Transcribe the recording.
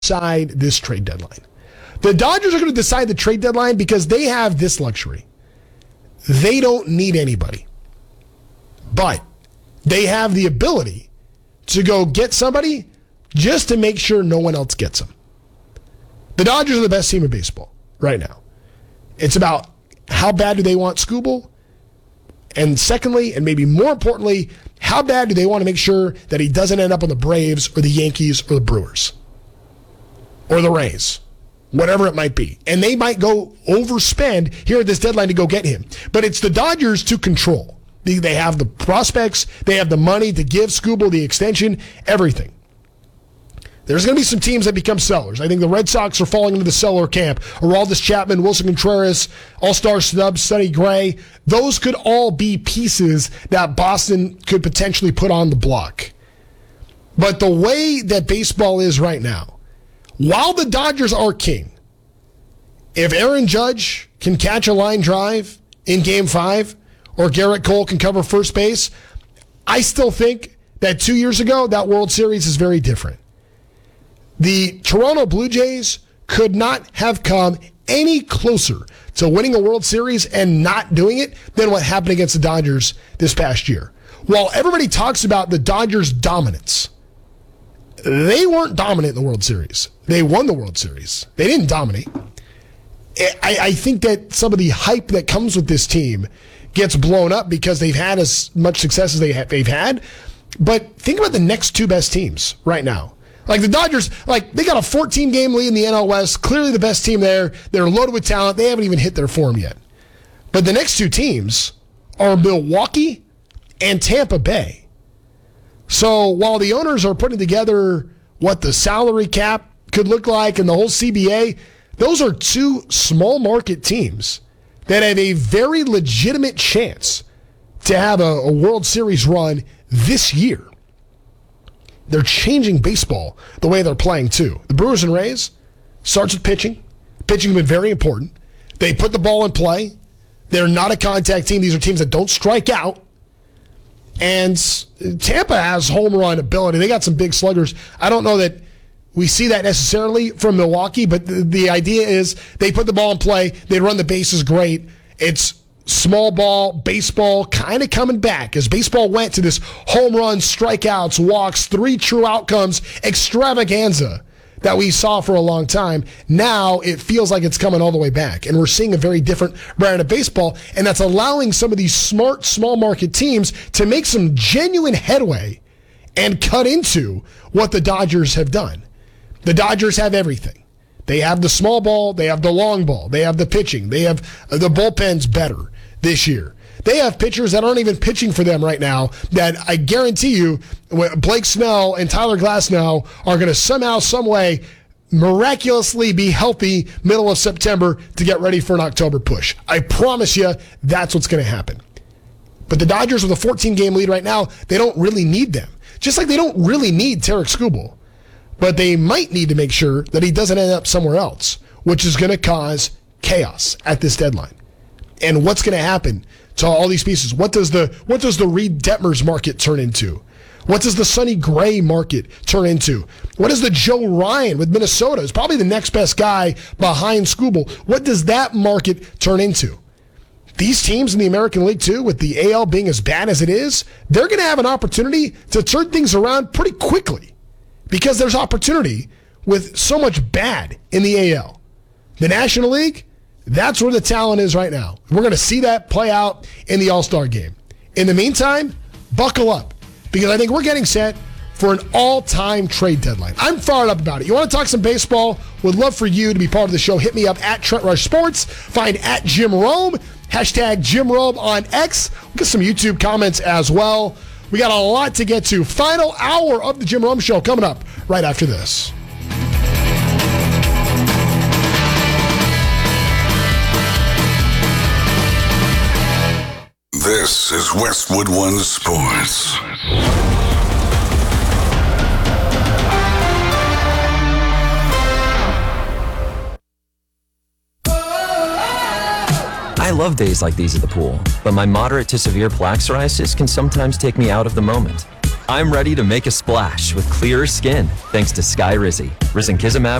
decide this trade deadline. The Dodgers are going to decide the trade deadline because they have this luxury. They don't need anybody. But they have the ability to go get somebody just to make sure no one else gets them. The Dodgers are the best team in baseball right now. It's about how bad do they want Skubal? And secondly, and maybe more importantly, how bad do they want to make sure that he doesn't end up on the Braves or the Yankees or the Brewers or the Rays, whatever it might be. And they might go overspend here at this deadline to go get him. But it's the Dodgers to control. They have the prospects. They have the money to give Skubal the extension, everything. There's going to be some teams that become sellers. I think the Red Sox are falling into the seller camp. Aroldis Chapman, Wilson Contreras, All-Star snub, Sonny Gray. Those could all be pieces that Boston could potentially put on the block. But the way that baseball is right now, while the Dodgers are king, if Aaron Judge can catch a line drive in Game 5 or Garrett Cole can cover first base, I still think that 2 years ago, that World Series is very different. The Toronto Blue Jays could not have come any closer to winning a World Series and not doing it than what happened against the Dodgers this past year. While everybody talks about the Dodgers' dominance, they weren't dominant in the World Series. They won the World Series. They didn't dominate. I think that some of the hype that comes with this team gets blown up because they've had as much success as they've had. But think about the next two best teams right now. Like the Dodgers, they got a 14-game lead in the NL West, clearly the best team there. They're loaded with talent. They haven't even hit their form yet. But the next two teams are Milwaukee and Tampa Bay. So while the owners are putting together what the salary cap could look like and the whole CBA, those are two small market teams that have a very legitimate chance to have a World Series run this year. They're changing baseball the way they're playing, too. The Brewers and Rays starts with pitching. Pitching has been very important. They put the ball in play. They're not a contact team. These are teams that don't strike out. And Tampa has home run ability. They got some big sluggers. I don't know that we see that necessarily from Milwaukee, but the idea is they put the ball in play. They run the bases great. It's small ball, baseball kind of coming back as baseball went to this home runs, strikeouts, walks, 3 true outcomes extravaganza that we saw for a long time. Now it feels like it's coming all the way back, and we're seeing a very different brand of baseball, and that's allowing some of these smart, small market teams to make some genuine headway and cut into what the Dodgers have done. The Dodgers have everything. They have the small ball, they have the long ball, they have the pitching, they have the bullpen's better this year. They have pitchers that aren't even pitching for them right now that I guarantee you Blake Snell and Tyler Glasnow are going to somehow, some way, miraculously be healthy middle of September to get ready for an October push. I promise you that's what's going to happen. But the Dodgers with a 14-game lead right now, they don't really need them. Just like they don't really need Tarik Skubal. But they might need to make sure that he doesn't end up somewhere else, which is going to cause chaos at this deadline. And what's going to happen to all these pieces? What does the Reed Detmers market turn into? What does the Sonny Gray market turn into? What is the Joe Ryan with Minnesota? Is probably the next best guy behind Skubal. What does that market turn into? These teams in the American League, too, with the AL being as bad as it is, they're going to have an opportunity to turn things around pretty quickly because there's opportunity with so much bad in the AL. The National League, that's where the talent is right now. We're going to see that play out in the All-Star game. In the meantime, buckle up because I think we're getting set for an all-time trade deadline. I'm fired up about it. You want to talk some baseball? Would love for you to be part of the show. Hit me up at Trent Rush Sports. Find at Jim Rome. Hashtag Jim Rome on X. We'll get some YouTube comments as well. We got a lot to get to. Final hour of the Jim Rome Show coming up right after this. This is Westwood One Sports. I love days like these at the pool, but my moderate to severe plaque psoriasis can sometimes take me out of the moment. I'm ready to make a splash with clearer skin thanks to Sky Rizzy. Risankizumab